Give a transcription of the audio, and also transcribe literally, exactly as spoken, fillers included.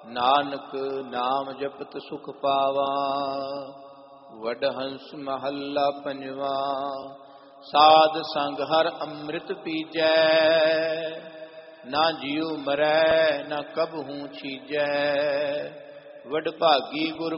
ਨਾਨਕ ਨਾਮ ਜਪਤ ਸੁਖ ਪਾਵਾ। ਵਡਹੰਸ ਮਹੱਲਾ ਪੰਜਵਾ। ਸਾਧ ਸੰਗ ਹਰ ਅੰਮ੍ਰਿਤ ਪੀਜੈ, ਨਾ ਜਿਉ ਮਰੈ ਨਾ ਕਬਹੂ ਛੀਜੈ। ਵਡਭਾਗੀ ਗੁਰ